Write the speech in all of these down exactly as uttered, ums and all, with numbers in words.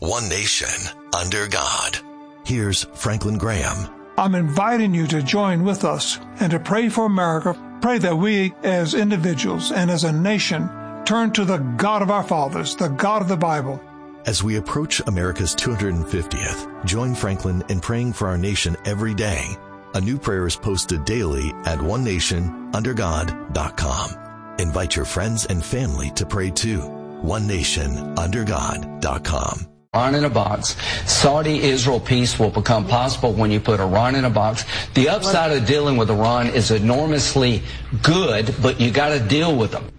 one nation, under God. Here's Franklin Graham. I'm inviting you to join with us and to pray for America. Pray that we as individuals and as a nation turn to the God of our fathers, the God of the Bible. As we approach America's two hundred fiftieth, join Franklin in praying for our nation every day. A new prayer is posted daily at one nation under god dot com. Invite your friends and family to pray too. one nation under god dot com. Iran in a box. Saudi-Israel peace will become possible when you put Iran in a box. The upside of dealing with Iran is enormously good, but you got to deal with them.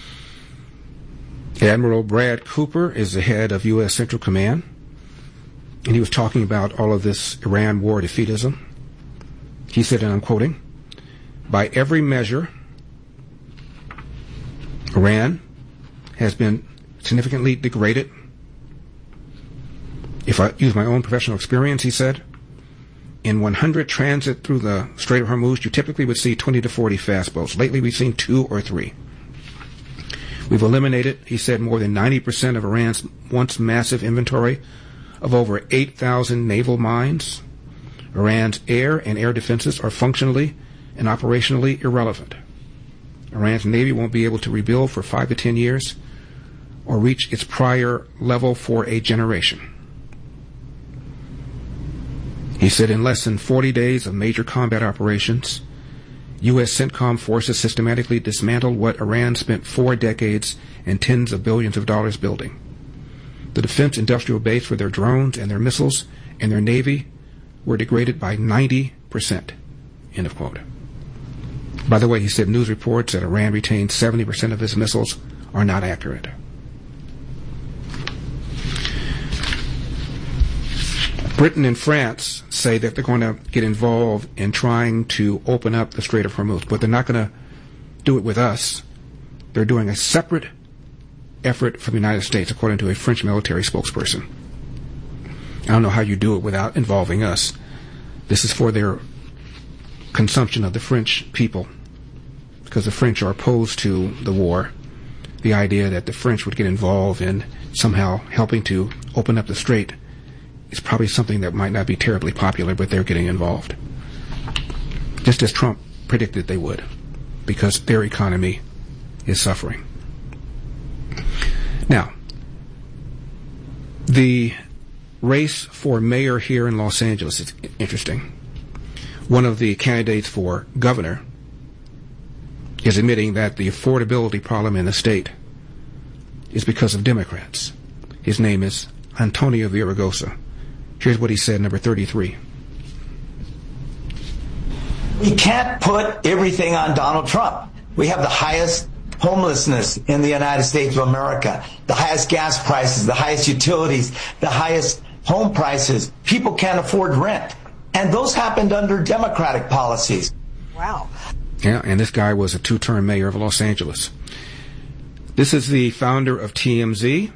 Admiral Brad Cooper is the head of U S Central Command, and he was talking about all of this Iran war defeatism. He said, and I'm quoting, "By every measure, Iran has been significantly degraded. If I use my own professional experience," he said, "in one hundred transit through the Strait of Hormuz, you typically would see twenty to forty fast boats. Lately, we've seen two or three. We've eliminated," he said, "more than ninety percent of Iran's once massive inventory of over eight thousand naval mines. Iran's air and air defenses are functionally and operationally irrelevant. Iran's Navy won't be able to rebuild for five to ten years or reach its prior level for a generation." He said, "In less than forty days of major combat operations, U S CENTCOM forces systematically dismantled what Iran spent four decades and tens of billions of dollars building. The defense industrial base for their drones and their missiles and their navy were degraded by ninety percent. End of quote. By the way, he said news reports that Iran retained seventy percent of its missiles are not accurate. Britain and France say that they're going to get involved in trying to open up the Strait of Hormuz, but they're not going to do it with us. They're doing a separate effort from the United States, according to a French military spokesperson. I don't know how you do it without involving us. This is for their consumption of the French people, because the French are opposed to the war. The idea that the French would get involved in somehow helping to open up the strait is probably something that might not be terribly popular, but they're getting involved. Just as Trump predicted they would, because their economy is suffering. Now, the race for mayor here in Los Angeles is interesting. One of the candidates for governor is admitting that the affordability problem in the state is because of Democrats. His name is Antonio Villaraigosa. Here's what he said, number thirty-three. We can't put everything on Donald Trump. We have the highest homelessness in the United States of America, the highest gas prices, the highest utilities, the highest home prices. People can't afford rent. And those happened under Democratic policies. Wow. Yeah, and this guy was a two-term mayor of Los Angeles. This is the founder of T M Z,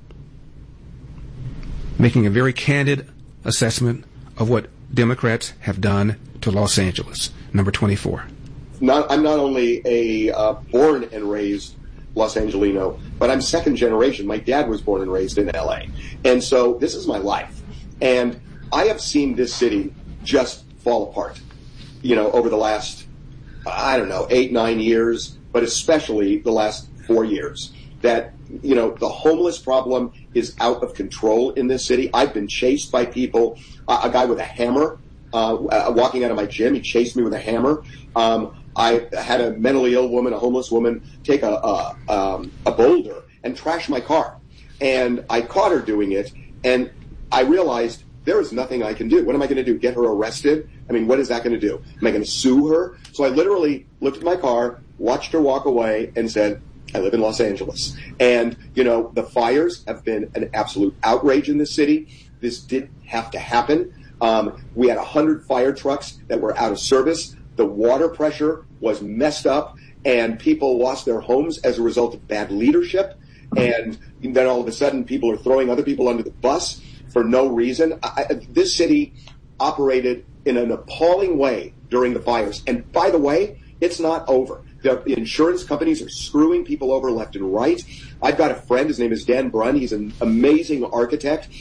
making a very candid assessment of what Democrats have done to Los Angeles. Number twenty-four. Not, I'm not only a uh, born and raised Los Angelino, but I'm second generation. My dad was born and raised in L A. And so this is my life. And I have seen this city just fall apart, you know, over the last, I don't know, eight, nine years, but especially the last four years. That, you know, the homeless problem is out of control in this city. I've been chased by people, uh, a guy with a hammer, uh, uh, walking out of my gym, he chased me with a hammer. Um, I had a mentally ill woman, a homeless woman, take a, a, um, a boulder and trash my car. And I caught her doing it, and I realized there is nothing I can do. What am I going to do? Get her arrested? I mean, what is that going to do? Am I going to sue her? So I literally looked at my car, watched her walk away, and said, I live in Los Angeles. And, you know, the fires have been an absolute outrage in this city. This didn't have to happen. Um, we had one hundred fire trucks that were out of service. The water pressure was messed up, and people lost their homes as a result of bad leadership. And then all of a sudden, people are throwing other people under the bus for no reason. I, this city operated in an appalling way during the fires. And by the way, it's not over. The insurance companies are screwing people over left and right. I've got a friend, his name is Dan Brunn. He's an amazing architect.